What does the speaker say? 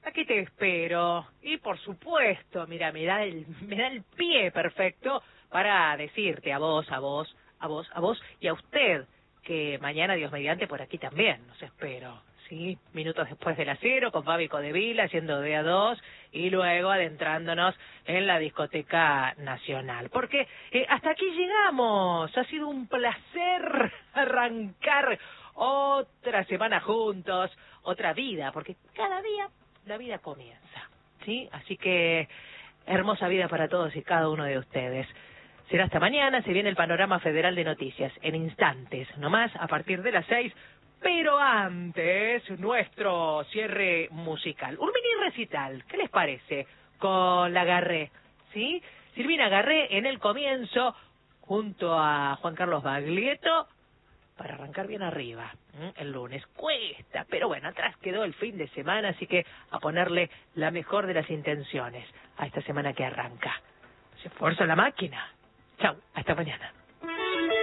Aquí te espero. Y por supuesto, mira, me da el pie perfecto para decirte a vos y a usted que mañana, Dios mediante, por aquí también los espero. ¿Sí? Minutos después de las 0, con Fabi Codevila haciendo de a 2 y luego adentrándonos en la Discoteca Nacional. Porque hasta aquí llegamos. Ha sido un placer arrancar otra semana juntos, otra vida, porque cada día la vida comienza, ¿sí? Así que hermosa vida para todos y cada uno de ustedes. Será hasta mañana, se viene el Panorama Federal de Noticias, en instantes, nomás a partir de las 6, pero antes, nuestro cierre musical. Un mini recital, ¿qué les parece? Con la Garré, ¿sí? Silvina Garré en el comienzo, junto a Juan Carlos Baglietto, para arrancar bien arriba, el lunes. Cuesta, pero bueno, atrás quedó el fin de semana, así que a ponerle la mejor de las intenciones a esta semana que arranca. Se esfuerza la máquina. Chau, hasta mañana.